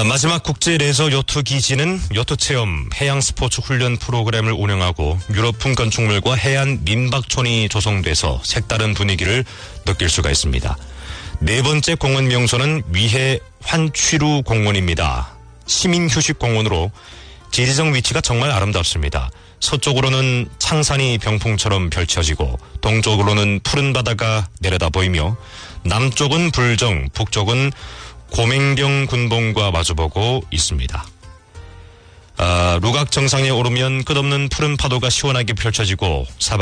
마지막 국제 레저 요트 기지는 요트 체험 해양 스포츠 훈련 프로그램을 운영하고 유럽풍 건축물과 해안 민박촌이 조성돼서 색다른 분위기를 느낄 수가 있습니다. 네 번째 공원 명소는 위해 환취루 공원입니다. 시민 휴식 공원으로 지리적 위치가 정말 아름답습니다. 서쪽으로는 창산이 병풍처럼 펼쳐지고 동쪽으로는 푸른 바다가 내려다 보이며 남쪽은 불정, 북쪽은 고맹경 군봉과 마주보고 있습니다. 루각 정상에 오르면 끝없는 푸른 파도가 시원하게 펼쳐지고